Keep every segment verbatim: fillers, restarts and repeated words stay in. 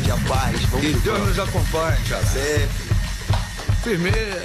e a paz. Vamos Que Deus nos acompanhe, cara. sempre. Firmeza.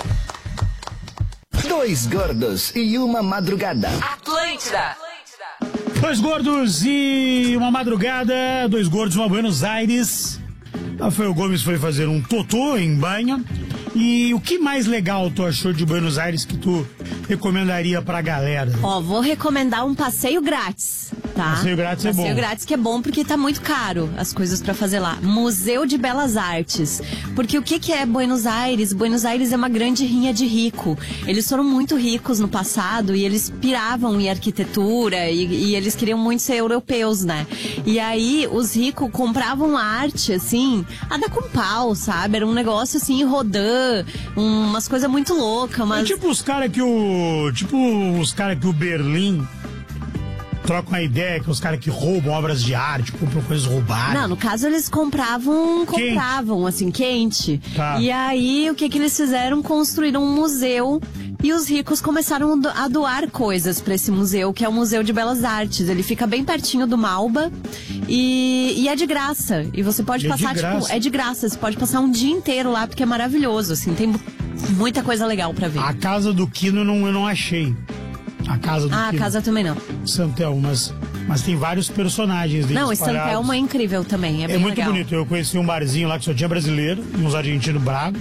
Dois gordos e uma madrugada. Atlântida. Dois gordos e uma madrugada. Dois gordos, uma Buenos Aires. Rafael Gomes foi fazer um totô em Banha. E o que mais legal tu achou de Buenos Aires que tu recomendaria pra galera? Ó, vou recomendar um passeio grátis, tá? Passeio grátis é bom. Passeio grátis que é bom porque tá muito caro as coisas pra fazer lá. Museu de Belas Artes. Porque o que que é Buenos Aires? Buenos Aires é uma grande rinha de rico. Eles foram muito ricos no passado e eles piravam em arquitetura e, e eles queriam muito ser europeus, né? E aí os ricos compravam arte, assim, a dar com pau, sabe? Era um negócio assim, rodando. Umas coisas muito loucas, mas... É tipo os caras que o... Tipo os caras que o Berlim trocam a ideia, que os caras que roubam obras de arte, compram coisas roubadas. Não, no caso eles compravam, compravam, quente. assim, quente. Tá. E aí, o que que eles fizeram? Construíram um museu e os ricos começaram a doar coisas pra esse museu, que é o Museu de Belas Artes. Ele fica bem pertinho do Malba e, e é de graça. E você pode é passar, de tipo, graça. é de graça. Você pode passar um dia inteiro lá, porque é maravilhoso, assim, tem muita coisa legal pra ver. A casa do Quino eu não, eu não achei. A casa do Ah, a Quino. casa também não. Santelmo, mas, mas tem vários personagens deles Não, e espalhados. Santelmo é incrível também, é, É bem muito legal. bonito. Eu conheci um barzinho lá que só tinha brasileiro e uns argentinos bravos.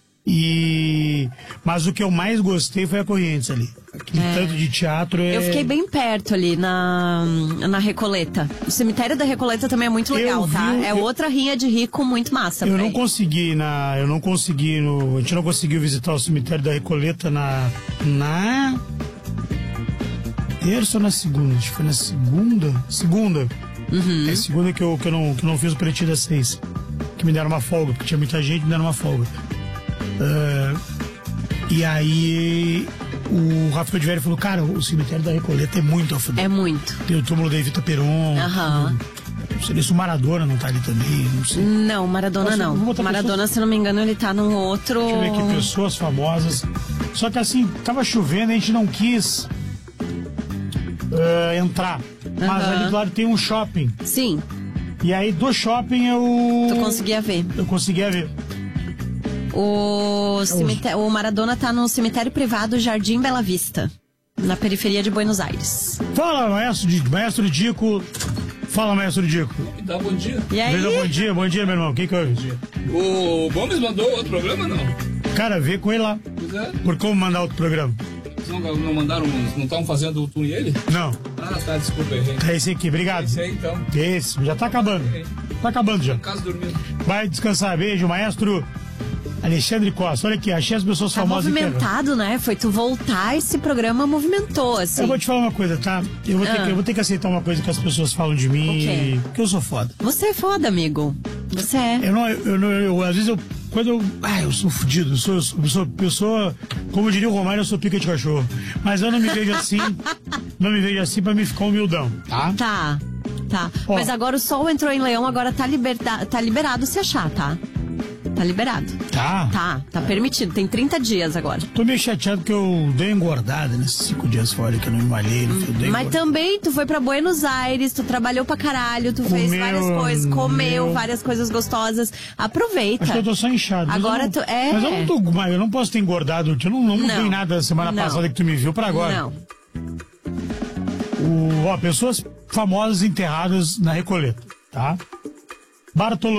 E... Mas o que eu mais gostei foi a Correntes ali. Aquele É. tanto de teatro é... Eu fiquei bem perto ali na, na Recoleta. O cemitério da Recoleta também é muito legal, Eu vi tá? o- É eu- outra rinha de rico muito massa. Eu pra não ir. consegui na... Eu não consegui no... A gente não conseguiu visitar o cemitério da Recoleta na... Na... Terça ou na segunda? Acho que foi na segunda. Segunda. Uhum. É segunda que eu, que eu, não, que eu não fiz o pretinho das seis. Que me deram uma folga, porque tinha muita gente, me deram uma folga. Ah, e aí o Rafael de Velho falou, cara, o cemitério da Recoleta é muito a fuder. É muito. Tem o túmulo da Evita Peron. Aham. Não sei se o Maradona não tá ali também, não sei. Não, Maradona Nossa, não. vou botar Maradona, se não me engano, ele tá num outro... Deixa eu ver aqui, pessoas famosas. Só que assim, tava chovendo, a gente não quis ah, entrar. Mas Aham. ali do lado tem um shopping. Sim, E aí do shopping eu... tu conseguia ver. Eu conseguia ver. O, cemite- o Maradona tá no cemitério privado Jardim Bela Vista, na periferia de Buenos Aires. Fala, maestro, Di- maestro Dico. Fala, maestro Dico. Dá bom dia. E aí? Beleza, bom dia, bom dia, meu irmão. O que que houve? O Gomes mandou outro programa, não? Cara, vê com ele lá. Pois é. Por como mandar outro programa? Vocês não, não mandaram, não estavam fazendo o tu e ele? Não. Ah, tá, desculpa, errei. É esse aqui, obrigado. Esse aí, então. Esse, já tá acabando. Tá acabando já. Caso dormindo. Vai descansar, beijo, maestro Alexandre Costa. Olha aqui, achei as pessoas Tá famosas interas. movimentado, né? Foi tu voltar, esse programa movimentou, assim. Eu vou te falar uma coisa, tá? Eu vou, ter Ah. que, eu vou ter que aceitar uma coisa que as pessoas falam de mim. O quê? Porque eu sou foda. Você é foda, amigo. Você é. Eu não, eu não, eu, às vezes eu, quando eu, ah, eu sou fudido, eu sou, eu sou, eu sou, eu sou, como diria o Romário, eu sou pica de cachorro. Mas eu não me vejo assim, não me vejo assim pra me ficar humildão, tá? Tá, tá. Ó. Mas agora o sol entrou em Leão, agora tá, liberta... tá liberado se achar, tá? Tá liberado. Tá? Tá, tá permitido. Tem trinta dias agora. Tô meio chateado porque eu dei engordada nesses cinco dias fora que eu não me malhei, não fui, eu dei Mas engordada. também tu foi pra Buenos Aires, tu trabalhou pra caralho, tu fez Comeu, várias coisas, comeu meu. várias coisas gostosas. Aproveita. Acho que eu tô só inchado. mas Agora eu não, tu- é. Mas eu não tô, mas eu não posso ter engordado, eu não, não mudei Não. nada da semana Não. passada que tu me viu pra agora. Não. O, ó, pessoas famosas enterradas na Recoleta, tá? Bartolomeu